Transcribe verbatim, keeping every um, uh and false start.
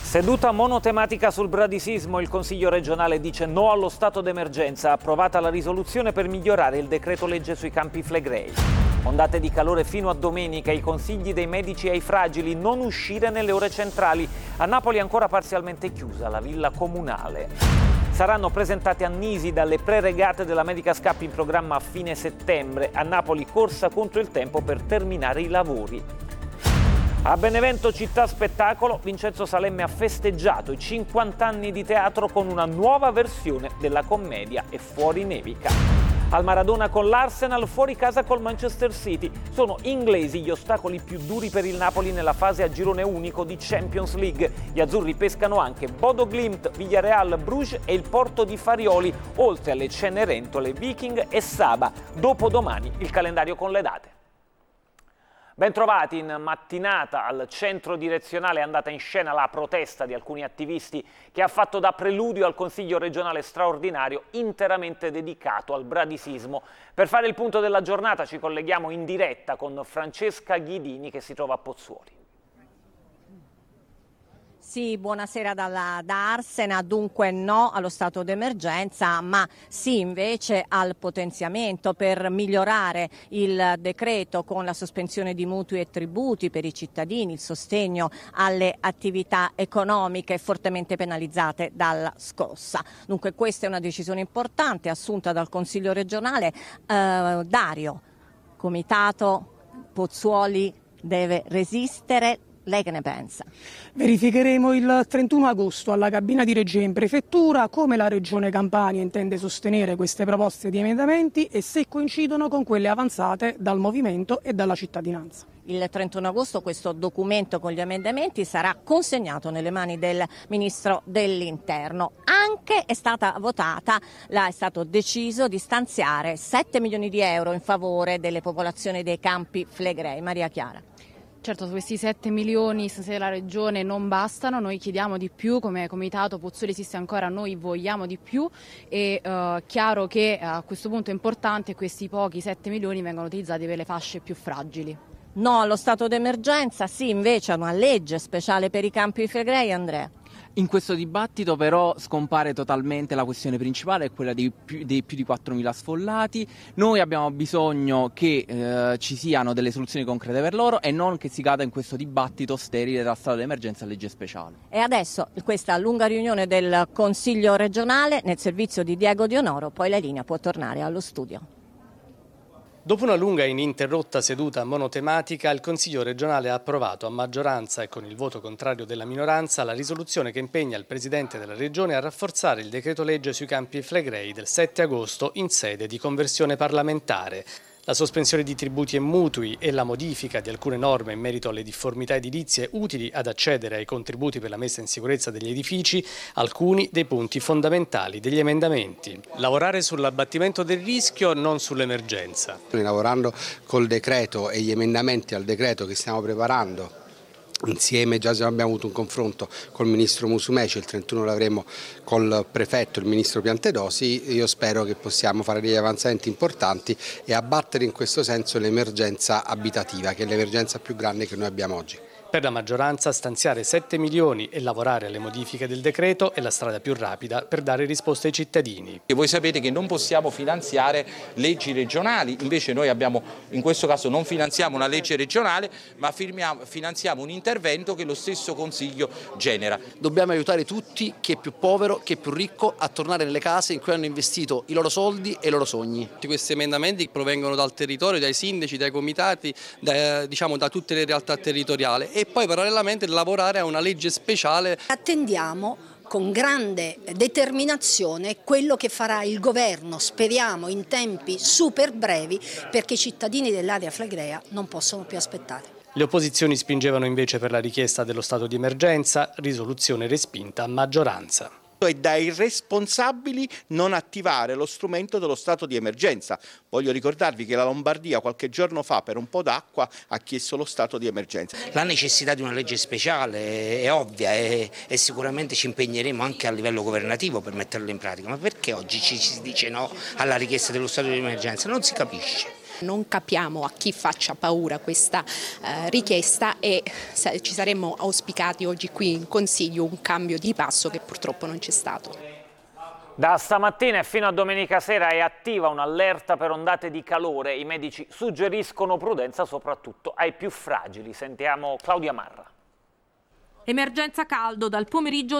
Seduta monotematica sul bradisismo, il Consiglio regionale dice no allo stato d'emergenza, approvata la risoluzione per migliorare il decreto legge sui Campi Flegrei. Ondate di calore fino a domenica, i consigli dei medici ai fragili, non uscire nelle ore centrali. A Napoli è ancora parzialmente chiusa la villa comunale. Saranno presentate a Nisi dalle pre-regate della Medica Cup in programma a fine settembre. A Napoli corsa contro il tempo per terminare i lavori. A Benevento Città Spettacolo, Vincenzo Salemme ha festeggiato i cinquanta anni di teatro con una nuova versione della commedia E fuori nevica. Al Maradona con l'Arsenal, fuori casa col Manchester City. Sono inglesi gli ostacoli più duri per il Napoli nella fase a girone unico di Champions League. Gli azzurri pescano anche Bodo Glimt, Villarreal, Bruges e il Porto di Farioli, oltre alle Cenerentole, Viking e Saba. Dopodomani il calendario con le date. Bentrovati. In mattinata al centro direzionale è andata in scena la protesta di alcuni attivisti che ha fatto da preludio al Consiglio regionale straordinario interamente dedicato al bradisismo. Per fare il punto della giornata ci colleghiamo in diretta con Francesca Ghidini che si trova a Pozzuoli. Sì, buonasera dalla, da Arsena, dunque no allo stato d'emergenza, ma sì invece al potenziamento per migliorare il decreto con la sospensione di mutui e tributi per i cittadini, il sostegno alle attività economiche fortemente penalizzate dalla scossa. Dunque questa è una decisione importante assunta dal Consiglio regionale. Eh, Dario, Comitato Pozzuoli deve resistere. Lei che ne pensa? Verificheremo il trentuno agosto alla cabina di regia in prefettura come la Regione Campania intende sostenere queste proposte di emendamenti e se coincidono con quelle avanzate dal movimento e dalla cittadinanza. Il trentuno agosto questo documento con gli emendamenti sarà consegnato nelle mani del Ministro dell'Interno. Anche è stata votata, là è stato deciso di stanziare sette milioni di euro in favore delle popolazioni dei Campi Flegrei. Maria Chiara. Certo, questi sette milioni se la Regione non bastano, noi chiediamo di più, come Comitato Pozzuoli esiste ancora, noi vogliamo di più e eh, chiaro che a questo punto è importante che questi pochi sette milioni vengano utilizzati per le fasce più fragili. No allo stato d'emergenza, sì invece a una legge speciale per i Campi Flegrei, Andrea. In questo dibattito però scompare totalmente la questione principale, quella dei più, dei più di quattromila sfollati. Noi abbiamo bisogno che eh, ci siano delle soluzioni concrete per loro e non che si cada in questo dibattito sterile tra stato d'emergenza e legge speciale. E adesso questa lunga riunione del Consiglio regionale nel servizio di Diego Dionoro, poi la linea può tornare allo studio. Dopo una lunga e ininterrotta seduta monotematica, il Consiglio regionale ha approvato a maggioranza e con il voto contrario della minoranza la risoluzione che impegna il Presidente della Regione a rafforzare il decreto legge sui Campi Flegrei del sette agosto in sede di conversione parlamentare. La sospensione di tributi e mutui e la modifica di alcune norme in merito alle difformità edilizie utili ad accedere ai contributi per la messa in sicurezza degli edifici, alcuni dei punti fondamentali degli emendamenti. Lavorare sull'abbattimento del rischio, non sull'emergenza. Lavorando col decreto e gli emendamenti al decreto che stiamo preparando, insieme già abbiamo avuto un confronto col ministro Musumeci, il trentuno l'avremo col prefetto, il ministro Piantedosi. Io spero che possiamo fare degli avanzamenti importanti e abbattere in questo senso l'emergenza abitativa, che è l'emergenza più grande che noi abbiamo oggi. Per la maggioranza stanziare sette milioni e lavorare alle modifiche del decreto è la strada più rapida per dare risposte ai cittadini. E voi sapete che non possiamo finanziare leggi regionali, invece noi abbiamo, in questo caso non finanziamo una legge regionale, ma firmiamo, finanziamo un intervento che lo stesso Consiglio genera. Dobbiamo aiutare tutti, chi è più povero, chi è più ricco, a tornare nelle case in cui hanno investito i loro soldi e i loro sogni. Tutti questi emendamenti provengono dal territorio, dai sindaci, dai comitati, da, diciamo, da tutte le realtà territoriali. E poi parallelamente lavorare a una legge speciale. Attendiamo con grande determinazione quello che farà il governo, speriamo in tempi super brevi, perché i cittadini dell'area flegrea non possono più aspettare. Le opposizioni spingevano invece per la richiesta dello stato di emergenza, risoluzione respinta a maggioranza. È da irresponsabili non attivare lo strumento dello stato di emergenza. Voglio ricordarvi che la Lombardia qualche giorno fa per un po' d'acqua ha chiesto lo stato di emergenza. La necessità di una legge speciale è ovvia e, e sicuramente ci impegneremo anche a livello governativo per metterla in pratica, ma perché oggi ci si dice no alla richiesta dello stato di emergenza? Non si capisce. Non capiamo a chi faccia paura questa eh, richiesta e ci saremmo auspicati oggi qui in Consiglio un cambio di passo che purtroppo non c'è stato. Da stamattina e fino a domenica sera è attiva un'allerta per ondate di calore. I medici suggeriscono prudenza soprattutto ai più fragili. Sentiamo Claudia Marra. Emergenza caldo dal pomeriggio